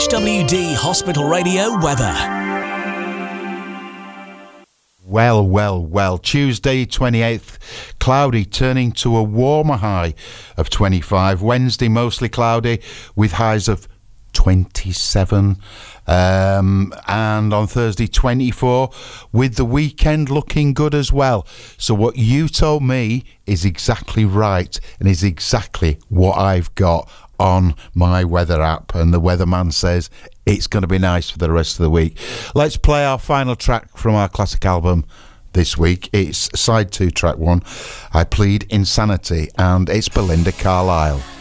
HWD Hospital Radio weather. Well. Tuesday, 28th, cloudy, turning to a warmer high of 25. Wednesday, mostly cloudy, with highs of 27. And on Thursday, 24, with the weekend looking good as well. So what you told me is exactly right, and is exactly what I've got on my weather app, and the weatherman says it's going to be nice for the rest of the week. Let's play our final track from our classic album this week. It's side 2, track 1, I Plead Insanity, and it's Belinda Carlisle.